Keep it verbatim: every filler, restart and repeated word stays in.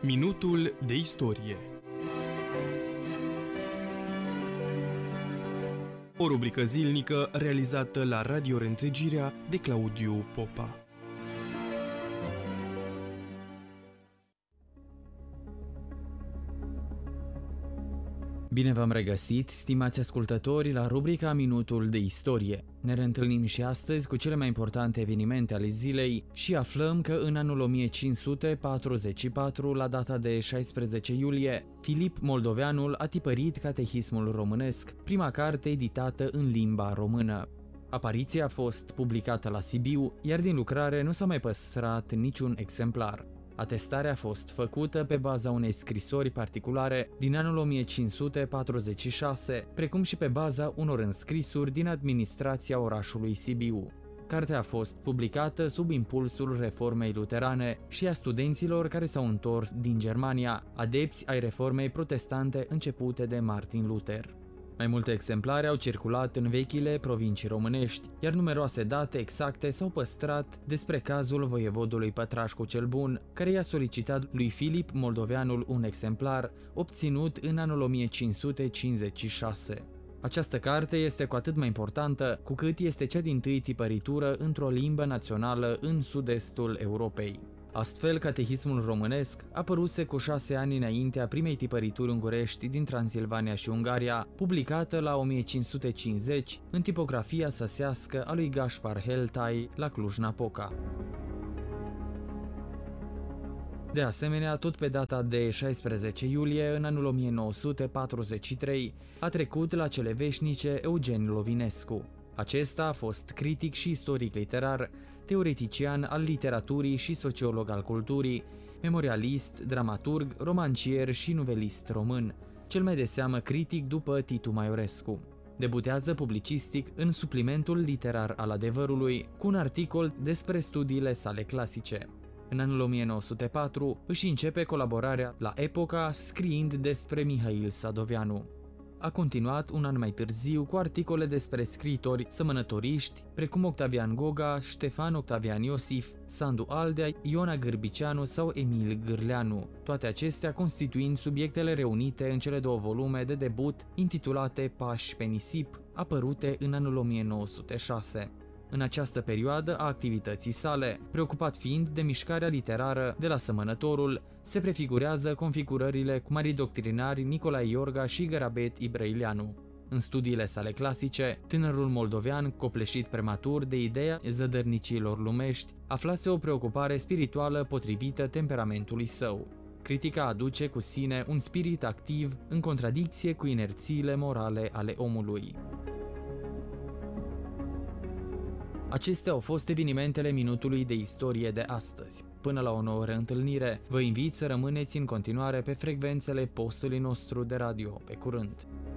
Minutul de istorie. O rubrică zilnică realizată la Radio Reîntregirea de Claudiu Popa. Bine v-am regăsit, stimați ascultători, la rubrica Minutul de istorie. Ne reîntâlnim și astăzi cu cele mai importante evenimente ale zilei și aflăm că în anul o mie cinci sute patruzeci și patru, la data de șaisprezece iulie, Filip Moldoveanul a tipărit Catehismul românesc, prima carte editată în limba română. Apariția a fost publicată la Sibiu, iar din lucrare nu s-a mai păstrat niciun exemplar. Atestarea a fost făcută pe baza unei scrisori particulare din anul o mie cinci sute patruzeci și șase, precum și pe baza unor înscrisuri din administrația orașului Sibiu. Cartea a fost publicată sub impulsul reformei luterane și a studenților care s-au întors din Germania, adepți ai reformei protestante începute de Martin Luther. Mai multe exemplare au circulat în vechile provincii românești, iar numeroase date exacte s-au păstrat despre cazul voievodului Pătrașcu cel Bun, care i-a solicitat lui Filip Moldoveanul un exemplar, obținut în anul o mie cinci sute cincizeci și șase. Această carte este cu atât mai importantă cu cât este cea dintâi tipăritură într-o limbă națională în sud-estul Europei. Astfel, Catehismul românesc apăruse cu șase ani înaintea primei tipărituri ungurești din Transilvania și Ungaria, publicată la o mie cinci sute cincizeci în tipografia săsească a lui Gaspar Heltai la Cluj-Napoca. De asemenea, tot pe data de șaisprezece iulie, în anul o mie nouă sute patruzeci și trei, a trecut la cele veșnice Eugen Lovinescu. Acesta a fost critic și istoric literar, teoretician al literaturii și sociolog al culturii, memorialist, dramaturg, romancier și nuvelist român, cel mai de seamă critic după Titu Maiorescu. Debutează publicistic în suplimentul literar al Adevărului cu un articol despre studiile sale clasice. În anul o mie nouă sute patru își începe colaborarea la Epoca scriind despre Mihail Sadoveanu. A continuat un an mai târziu cu articole despre scriitori sămănătoriști, precum Octavian Goga, Ștefan Octavian Iosif, Sandu Aldea, Iona Gârbiceanu sau Emil Gârleanu, toate acestea constituind subiectele reunite în cele două volume de debut intitulate Pași pe nisip, apărute în anul o mie nouă sute șase. În această perioadă a activității sale, preocupat fiind de mișcarea literară de la Sămănătorul, se prefigurează configurările cu mari doctrinari Nicolae Iorga și Gărabet Ibrăileanu. În studiile sale clasice, tânărul moldovean, copleșit prematur de ideea zădărnicilor lumești, aflase o preocupare spirituală potrivită temperamentului său. Critica aduce cu sine un spirit activ în contradicție cu inerțiile morale ale omului. Acestea au fost evenimentele minutului de istorie de astăzi. Până la o nouă reîntâlnire, vă invit să rămâneți în continuare pe frecvențele postului nostru de radio. Pe curând!